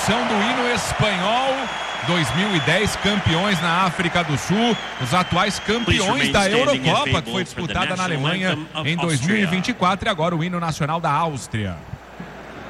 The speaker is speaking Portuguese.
introdução do hino espanhol. 2010, campeões na África do Sul, os atuais campeões da Eurocopa, que foi disputada na Alemanha em 2024, e agora o hino nacional da Áustria.